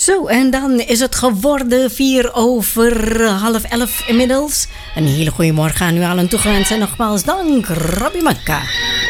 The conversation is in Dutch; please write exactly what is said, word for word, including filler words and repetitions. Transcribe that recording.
Zo, en dan is het geworden vier over half elf inmiddels. Een hele goede morgen aan u allen toegewenst en nogmaals dank, Robbie Makka.